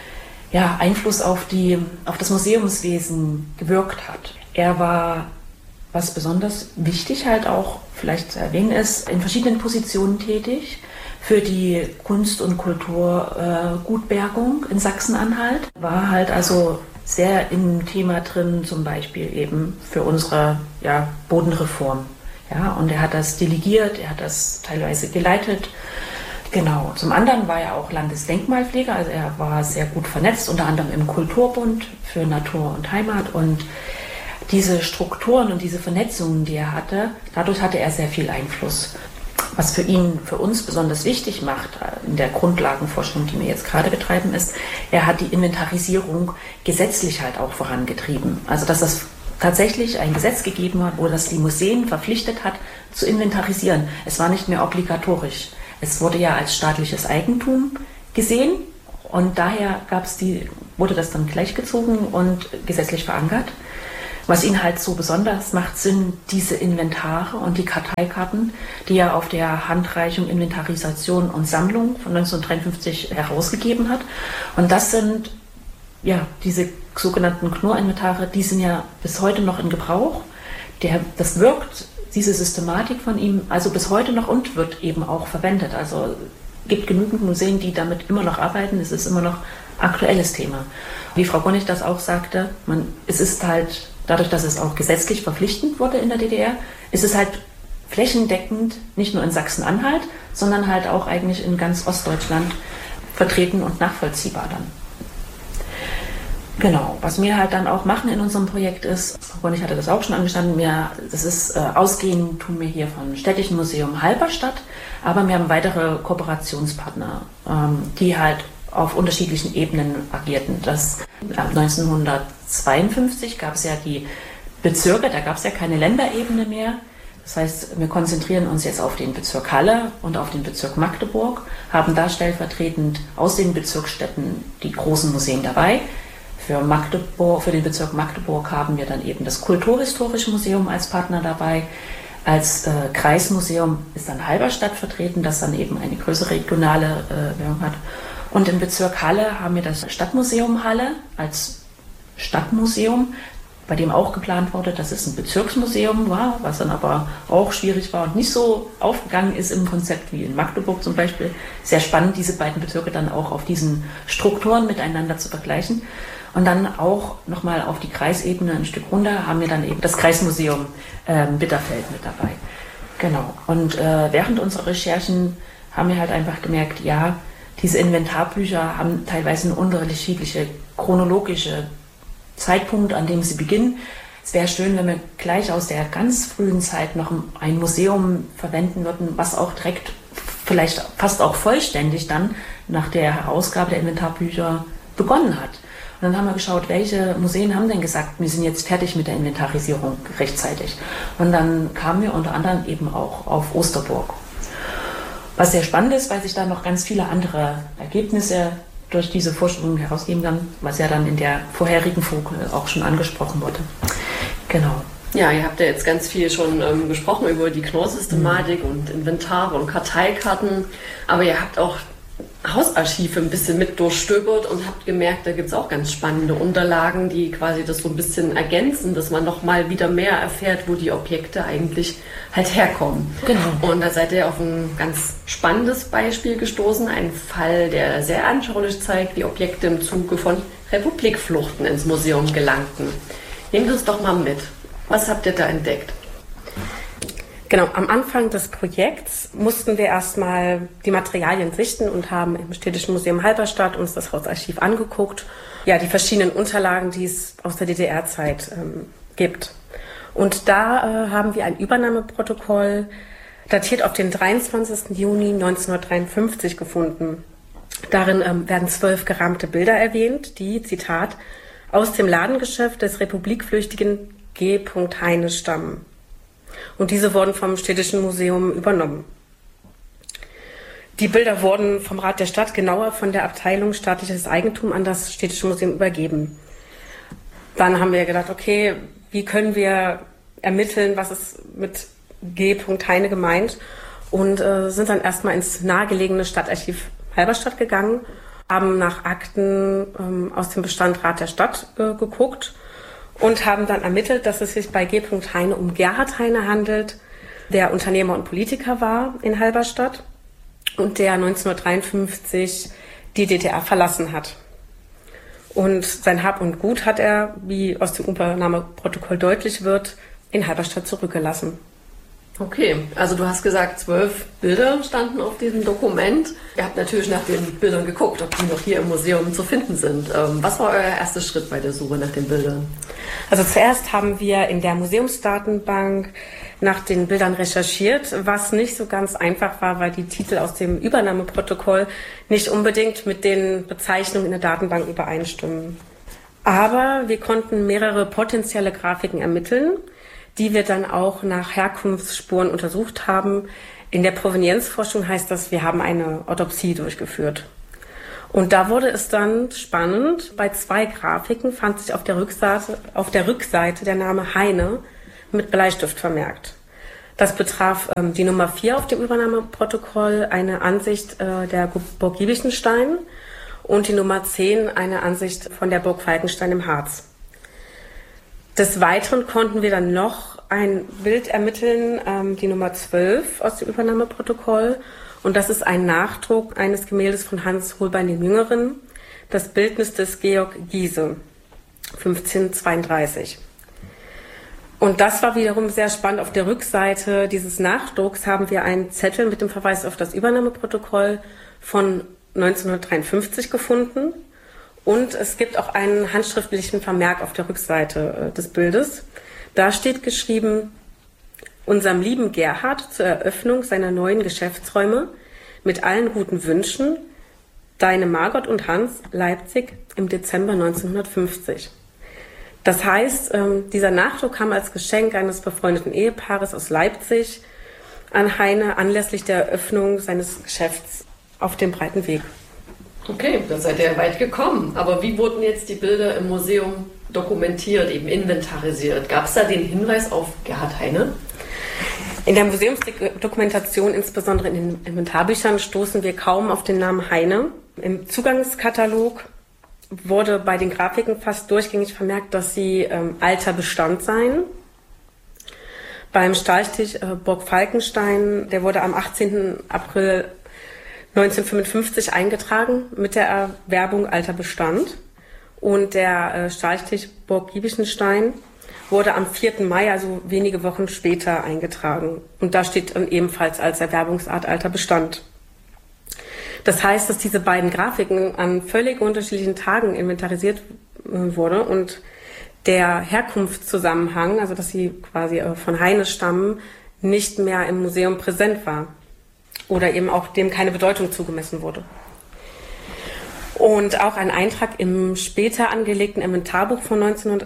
S5: ja, Einfluss auf, die, auf das Museumswesen gewirkt hat. Er war, was besonders wichtig halt auch vielleicht zu erwähnen ist, in verschiedenen Positionen tätig für die Kunst- und Kulturgutbergung äh, in Sachsen-Anhalt. War halt also sehr im Thema drin, zum Beispiel eben für unsere ja, Bodenreform. Ja, und er hat das delegiert, er hat das teilweise geleitet. Genau. Zum anderen war er auch Landesdenkmalpfleger, also er war sehr gut vernetzt, unter anderem im Kulturbund für Natur und Heimat. Und diese Strukturen und diese Vernetzungen, die er hatte, dadurch hatte er sehr viel Einfluss. Was für ihn, für uns besonders wichtig macht in der Grundlagenforschung, die wir jetzt gerade betreiben, ist, er hat die Inventarisierung gesetzlich halt auch vorangetrieben. Also dass es tatsächlich ein Gesetz gegeben hat, wo das die Museen verpflichtet hat, zu inventarisieren. Es war nicht mehr obligatorisch. Es wurde ja als staatliches Eigentum gesehen und daher gab's die, wurde das dann gleichgezogen und gesetzlich verankert. Was ihn halt so besonders macht, sind diese Inventare und die Karteikarten, die er auf der Handreichung Inventarisation und Sammlung von neunzehnhundertdreiundfünfzig herausgegeben hat. Und das sind ja diese sogenannten Knorr-Inventare, die sind ja bis heute noch in Gebrauch. Der, das wirkt, diese Systematik von ihm, also bis heute noch und wird eben auch verwendet. Also es gibt genügend Museen, die damit immer noch arbeiten. Es ist immer noch aktuelles Thema. Wie Frau Gornig das auch sagte, man, es ist halt dadurch, dass es auch gesetzlich verpflichtend wurde in der D D R, ist es halt flächendeckend, nicht nur in Sachsen-Anhalt, sondern halt auch eigentlich in ganz Ostdeutschland vertreten und nachvollziehbar dann. Genau, was wir halt dann auch machen in unserem Projekt ist, und ich hatte das auch schon angestanden, wir, das ist äh, ausgehend tun wir hier vom Städtischen Museum Halberstadt, aber wir haben weitere Kooperationspartner, ähm, die halt auf unterschiedlichen Ebenen agierten. Das, ab neunzehnhundertzweiundfünfzig gab es ja die Bezirke, da gab es ja keine Länderebene mehr. Das heißt, wir konzentrieren uns jetzt auf den Bezirk Halle und auf den Bezirk Magdeburg, haben da stellvertretend aus den Bezirksstädten die großen Museen dabei. Für Magdeburg, für den Bezirk Magdeburg haben wir dann eben das Kulturhistorische Museum als Partner dabei. Als äh, Kreismuseum ist dann Halberstadt vertreten, das dann eben eine größere regionale äh, Wirkung hat. Und im Bezirk Halle haben wir das Stadtmuseum Halle als Stadtmuseum, bei dem auch geplant wurde, dass es ein Bezirksmuseum war, was dann aber auch schwierig war und nicht so aufgegangen ist im Konzept wie in Magdeburg zum Beispiel. Sehr spannend, diese beiden Bezirke dann auch auf diesen Strukturen miteinander zu vergleichen. Und dann auch nochmal auf die Kreisebene ein Stück runter haben wir dann eben das Kreismuseum äh, Bitterfeld mit dabei. Genau. Und äh, während unserer Recherchen haben wir halt einfach gemerkt, ja, diese Inventarbücher haben teilweise eine unterschiedliche chronologische Zeitpunkt, an dem sie beginnen. Es wäre schön, wenn wir gleich aus der ganz frühen Zeit noch ein Museum verwenden würden, was auch direkt, vielleicht fast auch vollständig dann nach der Herausgabe der Inventarbücher begonnen hat. Und dann haben wir geschaut, welche Museen haben denn gesagt, wir sind jetzt fertig mit der Inventarisierung rechtzeitig. Und dann kamen wir unter anderem eben auch auf Osterburg. Was sehr spannend ist, weil sich da noch ganz viele andere Ergebnisse durch diese Forschung herausgeben kann, was ja dann in der vorherigen Folge auch schon angesprochen wurde. Genau.
S7: Ja, ihr habt ja jetzt ganz viel schon ähm, gesprochen über die Knorrsystematik mhm. und Inventare und Karteikarten, aber ihr habt auch Hausarchive ein bisschen mit durchstöbert und habt gemerkt, da gibt es auch ganz spannende Unterlagen, die quasi das so ein bisschen ergänzen, dass man noch mal wieder mehr erfährt, wo die Objekte eigentlich halt herkommen. Genau. Und da seid ihr auf ein ganz spannendes Beispiel gestoßen, ein Fall, der sehr anschaulich zeigt, wie Objekte im Zuge von Republikfluchten ins Museum gelangten. Nehmt uns doch mal mit. Was habt ihr da entdeckt?
S4: Genau, am Anfang des Projekts mussten wir erstmal die Materialien sichten und haben im Städtischen Museum Halberstadt uns das Hausarchiv angeguckt. Ja, die verschiedenen Unterlagen, die es aus der D D R-Zeit ähm, gibt. Und da äh, haben wir ein Übernahmeprotokoll datiert auf den dreiundzwanzigsten Juni neunzehnhundertdreiundfünfzig gefunden. Darin ähm, werden zwölf gerahmte Bilder erwähnt, die, Zitat, aus dem Ladengeschäft des republikflüchtigen G. Heine stammen. Und diese wurden vom Städtischen Museum übernommen. Die Bilder wurden vom Rat der Stadt, genauer von der Abteilung Staatliches Eigentum, an das Städtische Museum übergeben. Dann haben wir gedacht, okay, wie können wir ermitteln, was ist mit G. Heine gemeint? Und äh, sind dann erstmal ins nahegelegene Stadtarchiv Halberstadt gegangen, haben nach Akten ähm, aus dem Bestand Rat der Stadt äh, geguckt und haben dann ermittelt, dass es sich bei G. Heine um Gerhard Heine handelt, der Unternehmer und Politiker war in Halberstadt und der neunzehnhundertdreiundfünfzig die D D R verlassen hat. Und sein Hab und Gut hat er, wie aus dem Übernahmeprotokoll deutlich wird, in Halberstadt zurückgelassen.
S7: Okay, also du hast gesagt, zwölf Bilder standen auf diesem Dokument. Ihr habt natürlich nach den Bildern geguckt, ob die noch hier im Museum zu finden sind. Was war euer erster Schritt bei der Suche nach den Bildern?
S4: Also zuerst haben wir in der Museumsdatenbank nach den Bildern recherchiert, was nicht so ganz einfach war, weil die Titel aus dem Übernahmeprotokoll nicht unbedingt mit den Bezeichnungen in der Datenbank übereinstimmen. Aber wir konnten mehrere potenzielle Grafiken ermitteln, die wir dann auch nach Herkunftsspuren untersucht haben. In der Provenienzforschung heißt das, wir haben eine Autopsie durchgeführt. Und da wurde es dann spannend. Bei zwei Grafiken fand sich auf der Rückseite, auf der Rückseite der Name Heine mit Bleistift vermerkt. Das betraf ähm, die Nummer vier auf dem Übernahmeprotokoll, eine Ansicht äh, der Burg Giebichenstein, und die Nummer zehn, eine Ansicht von der Burg Falkenstein im Harz. Des Weiteren konnten wir dann noch ein Bild ermitteln, ähm, die Nummer zwölf aus dem Übernahmeprotokoll. Und das ist ein Nachdruck eines Gemäldes von Hans Holbein dem Jüngeren, das Bildnis des Georg Giese, fünfzehnhundertzweiunddreißig. Und das war wiederum sehr spannend. Auf der Rückseite dieses Nachdrucks haben wir einen Zettel mit dem Verweis auf das Übernahmeprotokoll von neunzehnhundertdreiundfünfzig gefunden. Und es gibt auch einen handschriftlichen Vermerk auf der Rückseite äh, des Bildes. Da steht geschrieben: Unserem lieben Gerhard zur Eröffnung seiner neuen Geschäftsräume mit allen guten Wünschen, deine Margot und Hans, Leipzig im Dezember neunzehnhundertfünfzig. Das heißt, ähm, dieser Nachdruck kam als Geschenk eines befreundeten Ehepaares aus Leipzig an Heine anlässlich der Eröffnung seines Geschäfts auf dem breiten Weg.
S7: Okay, da seid ihr weit gekommen. Aber wie wurden jetzt die Bilder im Museum dokumentiert, eben inventarisiert? Gab es da den Hinweis auf Gerhard Heine?
S4: In der Museumsdokumentation, insbesondere in den Inventarbüchern, stoßen wir kaum auf den Namen Heine. Im Zugangskatalog wurde bei den Grafiken fast durchgängig vermerkt, dass sie ähm, alter Bestand seien. Beim Stahlstich äh, Burg Falkenstein, der wurde am achtzehnten April neunzehnhundertfünfundfünfzig eingetragen mit der Erwerbung alter Bestand. Und der äh, Stahlstich Burg Giebichenstein wurde am vierten Mai, also wenige Wochen später, eingetragen. Und da steht dann ebenfalls als Erwerbungsart alter Bestand. Das heißt, dass diese beiden Grafiken an völlig unterschiedlichen Tagen inventarisiert äh, wurde und der Herkunftszusammenhang, also dass sie quasi äh, von Heine stammen, nicht mehr im Museum präsent war oder eben auch dem keine Bedeutung zugemessen wurde. Und auch ein Eintrag im später angelegten Inventarbuch von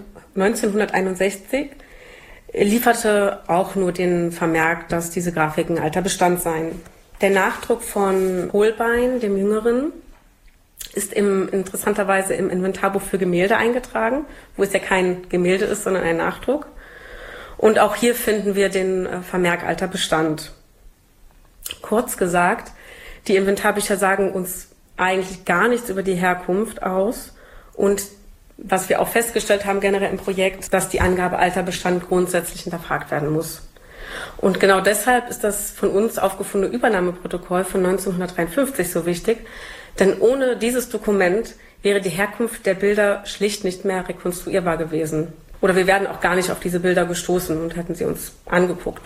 S4: neunzehnhunderteinundsechzig lieferte auch nur den Vermerk, dass diese Grafiken alter Bestand seien. Der Nachdruck von Holbein, dem Jüngeren, ist im, interessanterweise im Inventarbuch für Gemälde eingetragen, wo es ja kein Gemälde ist, sondern ein Nachdruck. Und auch hier finden wir den Vermerk alter Bestand. Kurz gesagt, die Inventarbücher sagen uns eigentlich gar nichts über die Herkunft aus. Und was wir auch festgestellt haben generell im Projekt, dass die Angabe alter Bestand grundsätzlich hinterfragt werden muss. Und genau deshalb ist das von uns aufgefundene Übernahmeprotokoll von neunzehnhundertdreiundfünfzig so wichtig, denn ohne dieses Dokument wäre die Herkunft der Bilder schlicht nicht mehr rekonstruierbar gewesen. Oder wir wären auch gar nicht auf diese Bilder gestoßen und hätten sie uns angeguckt.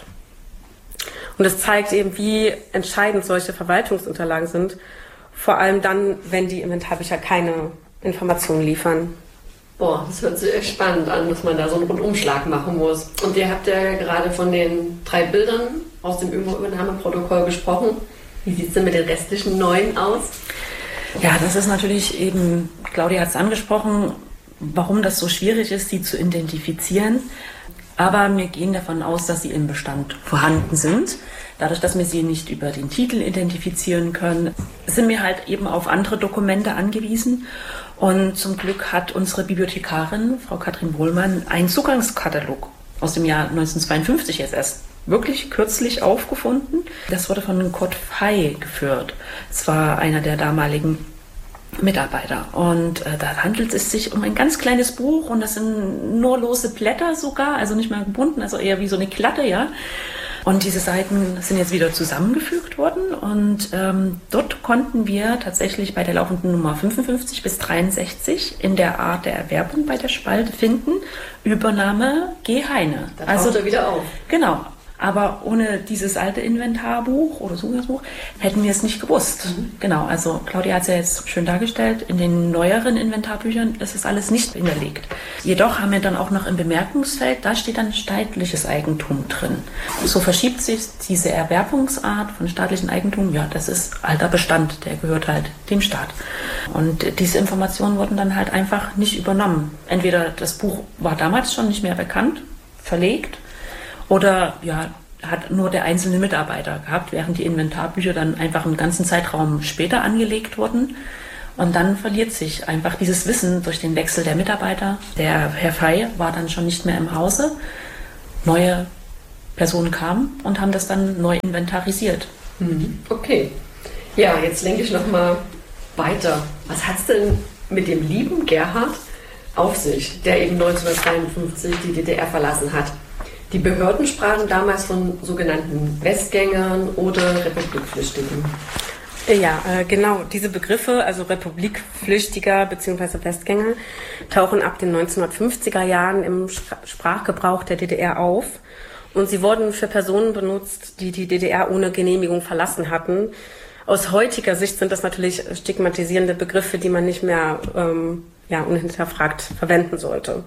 S4: Und es zeigt eben, wie entscheidend solche Verwaltungsunterlagen sind, vor allem dann, wenn die Inventarbücher keine Informationen liefern.
S7: Boah, das hört sich echt spannend an, dass man da so einen Rundumschlag machen muss. Und ihr habt ja gerade von den drei Bildern aus dem Übernahmeprotokoll gesprochen. Wie sieht es denn mit den restlichen neun aus?
S5: Ja, das ist natürlich eben, Claudia hat es angesprochen, warum das so schwierig ist, sie zu identifizieren. Aber wir gehen davon aus, dass sie im Bestand vorhanden sind. Dadurch, dass wir sie nicht über den Titel identifizieren können, sind wir halt eben auf andere Dokumente angewiesen. Und zum Glück hat unsere Bibliothekarin, Frau Katrin Wohlmann, einen Zugangskatalog aus dem Jahr neunzehnhundertzweiundfünfzig jetzt erst wirklich kürzlich aufgefunden. Das wurde von Kurt Fey geführt. Das war einer der damaligen Mitarbeiter. Und äh, da handelt es sich um ein ganz kleines Buch und das sind nur lose Blätter sogar, also nicht mehr gebunden, also eher wie so eine Klatte, ja. Und diese Seiten sind jetzt wieder zusammengefügt worden und ähm, dort konnten wir tatsächlich bei der laufenden Nummer fünfundfünfzig bis dreiundsechzig in der Art der Erwerbung bei der Spalte finden, Übernahme G. Heine.
S7: Da taucht also er wieder auf.
S5: Genau. Aber ohne dieses alte Inventarbuch oder Zugangsbuch hätten wir es nicht gewusst. Mhm. Genau, also Claudia hat es ja jetzt schön dargestellt, in den neueren Inventarbüchern ist es alles nicht hinterlegt. Jedoch haben wir dann auch noch im Bemerkungsfeld, da steht dann staatliches Eigentum drin. So verschiebt sich diese Erwerbungsart von staatlichem Eigentum, ja, das ist alter Bestand, der gehört halt dem Staat. Und diese Informationen wurden dann halt einfach nicht übernommen. Entweder das Buch war damals schon nicht mehr bekannt, verlegt, oder ja, hat nur der einzelne Mitarbeiter gehabt, während die Inventarbücher dann einfach einen ganzen Zeitraum später angelegt wurden. Und dann verliert sich einfach dieses Wissen durch den Wechsel der Mitarbeiter. Der Herr Fey war dann schon nicht mehr im Hause. Neue Personen kamen und haben das dann neu inventarisiert.
S7: Okay. Ja, jetzt lenke ich nochmal weiter. Was hat es denn mit dem lieben Gerhard auf sich, der eben neunzehnhundertdreiundfünfzig die D D R verlassen hat? Die Behörden sprachen damals von sogenannten Westgängern oder Republikflüchtigen.
S4: Ja, äh, genau. Diese Begriffe, also Republikflüchtiger bzw. Westgänger, tauchen ab den neunzehnhundertfünfziger Jahren im Sprachgebrauch der D D R auf. Und sie wurden für Personen benutzt, die die D D R ohne Genehmigung verlassen hatten. Aus heutiger Sicht sind das natürlich stigmatisierende Begriffe, die man nicht mehr ähm, ja, unhinterfragt verwenden sollte.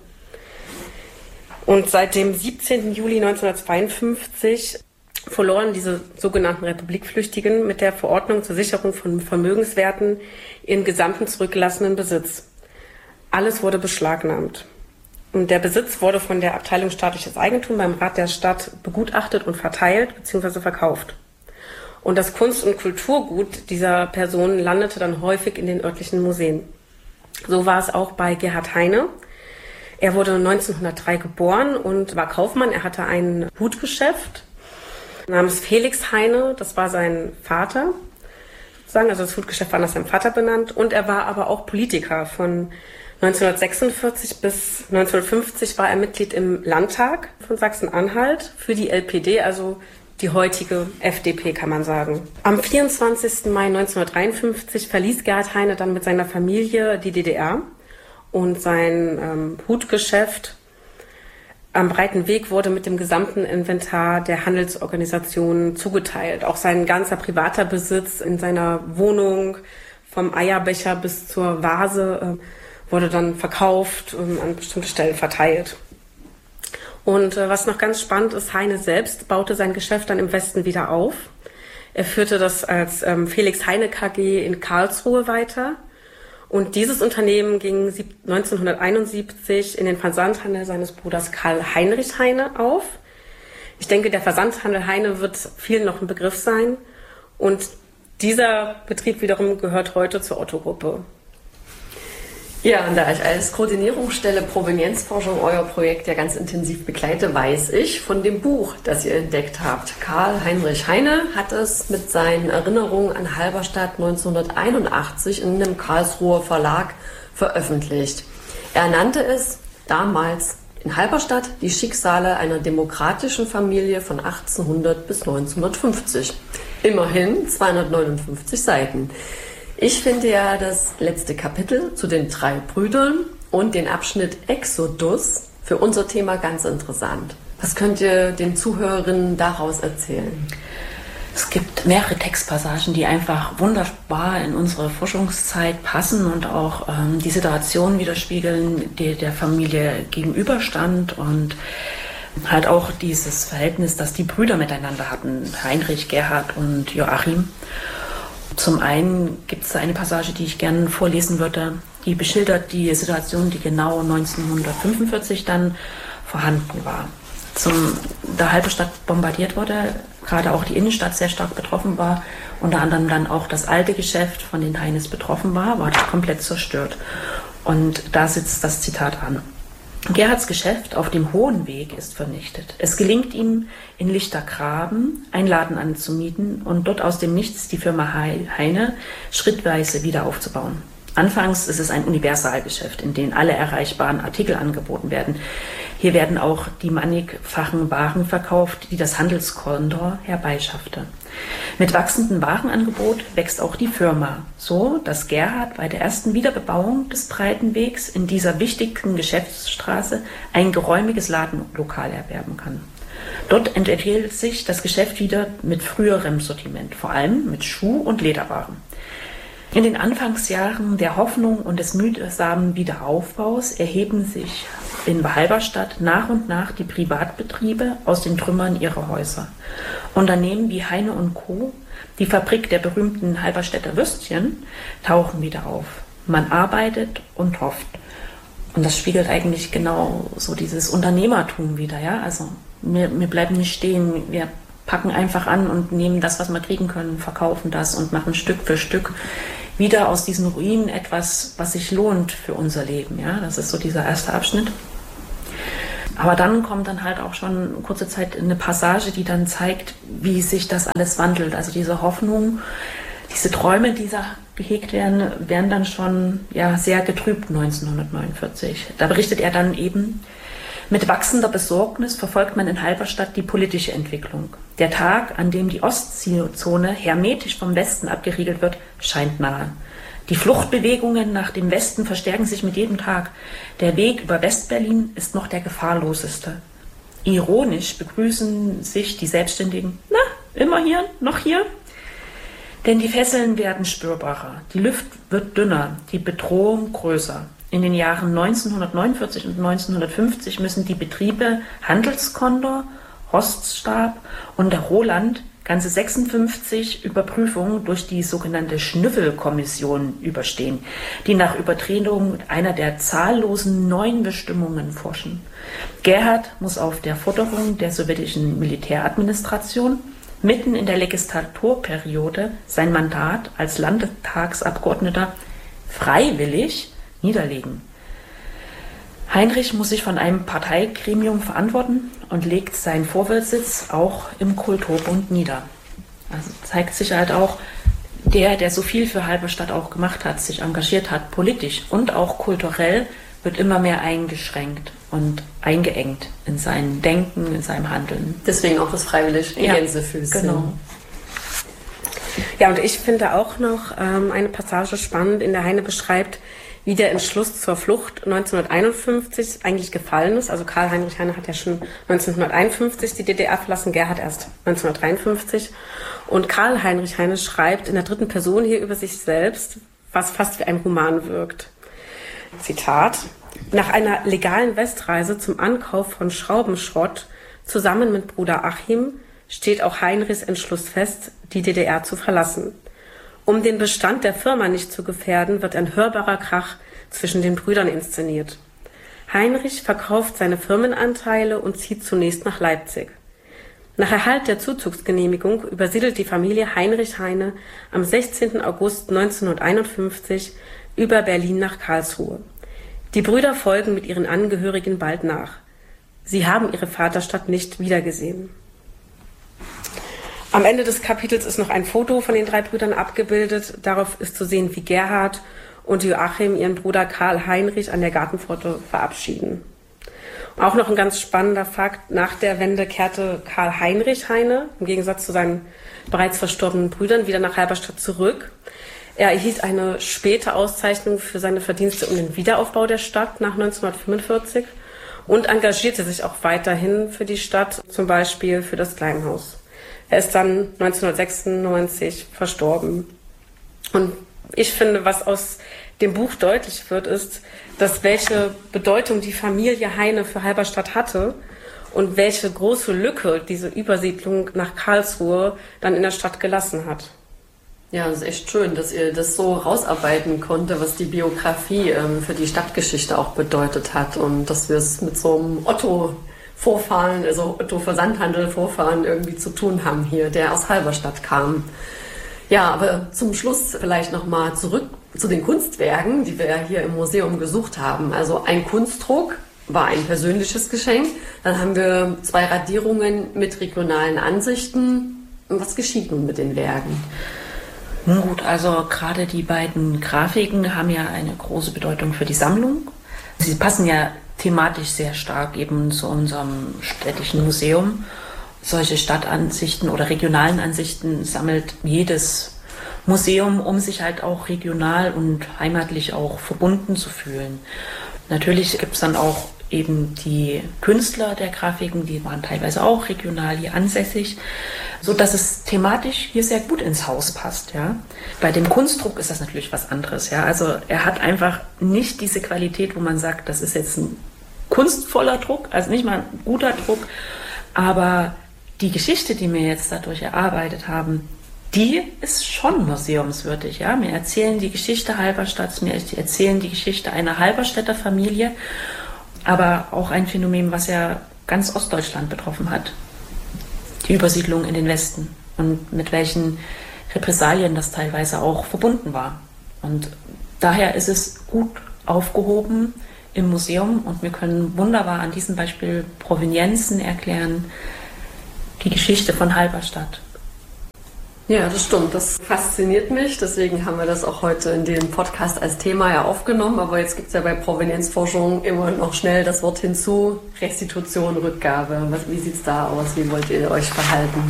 S4: Und seit dem siebzehnten Juli neunzehnhundertzweiundfünfzig verloren diese sogenannten Republikflüchtigen mit der Verordnung zur Sicherung von Vermögenswerten ihren gesamten zurückgelassenen Besitz. Alles wurde beschlagnahmt. Und der Besitz wurde von der Abteilung Staatliches Eigentum beim Rat der Stadt begutachtet und verteilt bzw. verkauft. Und das Kunst- und Kulturgut dieser Personen landete dann häufig in den örtlichen Museen. So war es auch bei Gerhard Heine. Er wurde neunzehnhundertdrei geboren und war Kaufmann. Er hatte ein Hutgeschäft namens Felix Heine. Das war sein Vater, sozusagen. Also das Hutgeschäft war nach seinem Vater benannt. Und er war aber auch Politiker. Von neunzehnhundertsechsundvierzig bis neunzehnhundertfünfzig war er Mitglied im Landtag von Sachsen-Anhalt für die L P D, also die heutige F D P, kann man sagen. Am vierundzwanzigsten Mai neunzehnhundertdreiundfünfzig verließ Gerhard Heine dann mit seiner Familie die D D R und sein ähm, Hutgeschäft am Breiten Weg wurde mit dem gesamten Inventar der Handelsorganisation zugeteilt. Auch sein ganzer privater Besitz in seiner Wohnung, vom Eierbecher bis zur Vase, äh, wurde dann verkauft und an bestimmte Stellen verteilt. Und äh, was noch ganz spannend ist, Heine selbst baute sein Geschäft dann im Westen wieder auf. Er führte das als ähm, Felix Heine K G in Karlsruhe weiter. Und dieses Unternehmen ging neunzehnhunderteinundsiebzig in den Versandhandel seines Bruders Karl Heinrich Heine auf. Ich denke, der Versandhandel Heine wird vielen noch ein Begriff sein. Und dieser Betrieb wiederum gehört heute zur Otto-Gruppe.
S7: Ja, und da ich als Koordinierungsstelle Provenienzforschung euer Projekt ja ganz intensiv begleite, weiß ich von dem Buch, das ihr entdeckt habt. Karl Heinrich Heine hat es mit seinen Erinnerungen an Halberstadt neunzehnhunderteinundachtzig in einem Karlsruher Verlag veröffentlicht. Er nannte es damals in Halberstadt die Schicksale einer demokratischen Familie von achtzehnhundert bis neunzehnhundertfünfzig. Immerhin zweihundertneunundfünfzig Seiten. Ich finde ja das letzte Kapitel zu den drei Brüdern und den Abschnitt Exodus für unser Thema ganz interessant. Was könnt ihr den Zuhörerinnen daraus erzählen?
S5: Es gibt mehrere Textpassagen, die einfach wunderbar in unsere Forschungszeit passen und auch ähm, die Situation widerspiegeln, die der Familie gegenüberstand und halt auch dieses Verhältnis, das die Brüder miteinander hatten, Heinrich, Gerhard und Joachim. Zum einen gibt es da eine Passage, die ich gerne vorlesen würde, die beschildert die Situation, die genau neunzehnhundertfünfundvierzig dann vorhanden war. Zum, da Halberstadt bombardiert wurde, gerade auch die Innenstadt sehr stark betroffen war, unter anderem dann auch das alte Geschäft von den Heines betroffen war, war das komplett zerstört. Und da sitzt das Zitat an. Gerhards Geschäft auf dem Hohen Weg ist vernichtet. Es gelingt ihm, in Lichtergraben einen Laden anzumieten und dort aus dem Nichts die Firma Heine schrittweise wieder aufzubauen. Anfangs ist es ein Universalgeschäft, in dem alle erreichbaren Artikel angeboten werden. Hier werden auch die mannigfachen Waren verkauft, die das Handelskontor herbeischaffte. Mit wachsendem Warenangebot wächst auch die Firma, so dass Gerhard bei der ersten Wiederbebauung des Breitenwegs in dieser wichtigen Geschäftsstraße ein geräumiges Ladenlokal erwerben kann. Dort entwickelt sich das Geschäft wieder mit früherem Sortiment, vor allem mit Schuh- und Lederwaren. In den Anfangsjahren der Hoffnung und des mühsamen Wiederaufbaus erheben sich in Halberstadt nach und nach die Privatbetriebe aus den Trümmern ihrer Häuser. Unternehmen wie Heine und Co., die Fabrik der berühmten Halberstädter Würstchen, tauchen wieder auf. Man arbeitet und hofft. Und das spiegelt eigentlich genau so dieses Unternehmertum wieder. Ja? Also wir, wir bleiben nicht stehen, wir packen einfach an und nehmen das, was wir kriegen können, verkaufen das und machen Stück für Stück wieder aus diesen Ruinen etwas, was sich lohnt für unser Leben. Ja? Das ist so dieser erste Abschnitt. Aber dann kommt dann halt auch schon kurze Zeit eine Passage, die dann zeigt, wie sich das alles wandelt. Also diese Hoffnung, diese Träume, die da gehegt werden, werden dann schon ja, sehr getrübt neunzehnhundertneunundvierzig. Da berichtet er dann eben: Mit wachsender Besorgnis verfolgt man in Halberstadt die politische Entwicklung. Der Tag, an dem die Ostseezone hermetisch vom Westen abgeriegelt wird, scheint nahe. Die Fluchtbewegungen nach dem Westen verstärken sich mit jedem Tag. Der Weg über Westberlin ist noch der gefahrloseste. Ironisch begrüßen sich die Selbstständigen. Na, immer hier, noch hier. Denn die Fesseln werden spürbarer, die Luft wird dünner, die Bedrohung größer. In den Jahren neunzehnhundertneunundvierzig und neunzehnhundertfünfzig müssen die Betriebe Handelskondor, Roststab und der Roland ganze sechsundfünfzig Überprüfungen durch die sogenannte Schnüffelkommission überstehen, die nach Übertretung einer der zahllosen neuen Bestimmungen forschen. Gerhard muss auf der Forderung der sowjetischen Militäradministration mitten in der Legislaturperiode sein Mandat als Landtagsabgeordneter freiwillig niederlegen. Heinrich muss sich von einem Parteigremium verantworten und legt seinen Vorwärtssitz auch im Kulturbund nieder. Also zeigt sich halt auch, der, der so viel für Halberstadt auch gemacht hat, sich engagiert hat, politisch und auch kulturell, wird immer mehr eingeschränkt und eingeengt in seinem Denken, in seinem Handeln.
S7: Deswegen auch das freiwillig in
S5: ja,
S7: Gänsefüßchen.
S5: Genau.
S4: Ja, und ich finde auch noch ähm, eine Passage spannend, in der Heine beschreibt, wie der Entschluss zur Flucht neunzehnhunderteinundfünfzig eigentlich gefallen ist. Also Karl Heinrich Heine hat ja schon neunzehnhunderteinundfünfzig die D D R verlassen, Gerhard erst neunzehnhundertdreiundfünfzig. Und Karl Heinrich Heine schreibt in der dritten Person hier über sich selbst, was fast wie ein Roman wirkt. Zitat: Nach einer legalen Westreise zum Ankauf von Schraubenschrott zusammen mit Bruder Achim steht auch Heinrichs Entschluss fest, die D D R zu verlassen. Um den Bestand der Firma nicht zu gefährden, wird ein hörbarer Krach zwischen den Brüdern inszeniert. Heinrich verkauft seine Firmenanteile und zieht zunächst nach Leipzig. Nach Erhalt der Zuzugsgenehmigung übersiedelt die Familie Heinrich Heine am sechzehnten August neunzehnhunderteinundfünfzig über Berlin nach Karlsruhe. Die Brüder folgen mit ihren Angehörigen bald nach. Sie haben ihre Vaterstadt nicht wiedergesehen. Am Ende des Kapitels ist noch ein Foto von den drei Brüdern abgebildet. Darauf ist zu sehen, wie Gerhard und Joachim ihren Bruder Karl Heinrich an der Gartenpforte verabschieden. Auch noch ein ganz spannender Fakt: Nach der Wende kehrte Karl Heinrich Heine im Gegensatz zu seinen bereits verstorbenen Brüdern wieder nach Halberstadt zurück. Er erhielt eine späte Auszeichnung für seine Verdienste um den Wiederaufbau der Stadt nach neunzehnhundertfünfundvierzig und engagierte sich auch weiterhin für die Stadt, zum Beispiel für das Kleinhaus. Er ist dann neunzehnhundertsechsundneunzig verstorben. Und ich finde, was aus dem Buch deutlich wird, ist, dass welche Bedeutung die Familie Heine für Halberstadt hatte und welche große Lücke diese Übersiedlung nach Karlsruhe dann in der Stadt gelassen hat.
S7: Ja, das ist echt schön, dass ihr das so rausarbeiten konnte, was die Biografie ähm, für die Stadtgeschichte auch bedeutet hat und dass wir es mit so einem Otto Vorfahren, also Otto Versandhandel Vorfahren irgendwie zu tun haben hier, der aus Halberstadt kam. Ja, aber zum Schluss vielleicht nochmal zurück zu den Kunstwerken, die wir hier im Museum gesucht haben. Also ein Kunstdruck war ein persönliches Geschenk. Dann haben wir zwei Radierungen mit regionalen Ansichten. Und was geschieht nun mit den Werken?
S5: Nun gut, also gerade die beiden Grafiken haben ja eine große Bedeutung für die Sammlung. Sie passen ja thematisch sehr stark eben zu unserem städtischen Museum. Solche Stadtansichten oder regionalen Ansichten sammelt jedes Museum, um sich halt auch regional und heimatlich auch verbunden zu fühlen. Natürlich gibt es dann auch eben die Künstler der Grafiken, die waren teilweise auch regional hier ansässig, so dass es thematisch hier sehr gut ins Haus passt, ja. Bei dem Kunstdruck ist das natürlich was anderes, ja. Also er hat einfach nicht diese Qualität, wo man sagt, das ist jetzt ein kunstvoller Druck, also nicht mal ein guter Druck, aber die Geschichte, die wir jetzt dadurch erarbeitet haben, die ist schon museumswürdig, ja. Wir erzählen die Geschichte Halberstadts, wir erzählen die Geschichte einer Halberstädter Familie, aber auch ein Phänomen, was ja ganz Ostdeutschland betroffen hat. Die Übersiedlung in den Westen und mit welchen Repressalien das teilweise auch verbunden war. Und daher ist es gut aufgehoben im Museum und wir können wunderbar an diesem Beispiel Provenienzen erklären, die Geschichte von Halberstadt.
S7: Ja, das stimmt. Das fasziniert mich. Deswegen haben wir das auch heute in dem Podcast als Thema ja aufgenommen. Aber jetzt gibt es ja bei Provenienzforschung immer noch schnell das Wort hinzu: Restitution, Rückgabe. Was, wie sieht es da aus? Wie wollt ihr euch verhalten?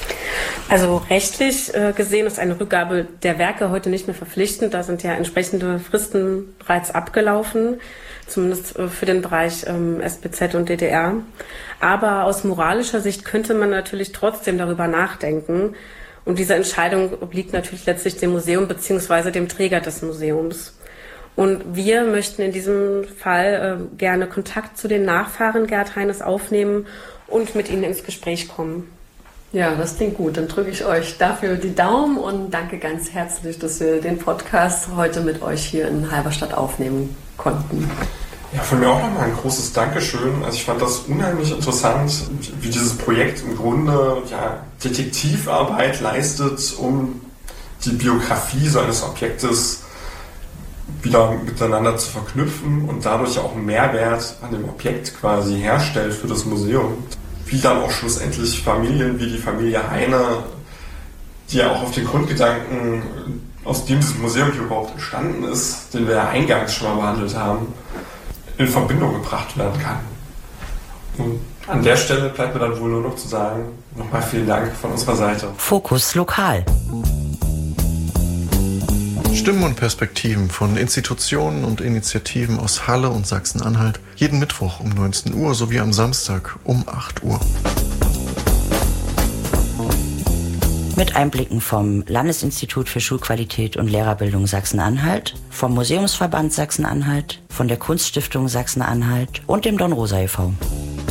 S4: Also rechtlich äh, gesehen ist eine Rückgabe der Werke heute nicht mehr verpflichtend. Da sind ja entsprechende Fristen bereits abgelaufen, zumindest äh, für den Bereich ähm, S B Z und D D R. Aber aus moralischer Sicht könnte man natürlich trotzdem darüber nachdenken. Und diese Entscheidung obliegt natürlich letztlich dem Museum bzw. dem Träger des Museums. Und wir möchten in diesem Fall äh, gerne Kontakt zu den Nachfahren Gerd Heines aufnehmen und mit ihnen ins Gespräch kommen.
S7: Ja, das klingt gut. Dann drücke ich euch dafür die Daumen und danke ganz herzlich, dass wir den Podcast heute mit euch hier in Halberstadt aufnehmen konnten.
S3: Ja, von mir auch nochmal ein großes Dankeschön. Also ich fand das unheimlich interessant, wie dieses Projekt im Grunde ja, Detektivarbeit leistet, um die Biografie so eines Objektes wieder miteinander zu verknüpfen und dadurch auch einen Mehrwert an dem Objekt quasi herstellt für das Museum. Wie dann auch schlussendlich Familien wie die Familie Heine, die ja auch auf den Grundgedanken, aus dem dieses Museum hier überhaupt entstanden ist, den wir ja eingangs schon mal behandelt haben, in Verbindung gebracht werden kann. Und an der Stelle bleibt mir dann wohl nur noch zu sagen, nochmal vielen Dank von unserer Seite.
S1: Fokus Lokal.
S2: Stimmen und Perspektiven von Institutionen und Initiativen aus Halle und Sachsen-Anhalt jeden Mittwoch um neunzehn Uhr sowie am Samstag um acht Uhr.
S1: Mit Einblicken vom Landesinstitut für Schulqualität und Lehrerbildung Sachsen-Anhalt, vom Museumsverband Sachsen-Anhalt, von der Kunststiftung Sachsen-Anhalt und dem Dornrosa e V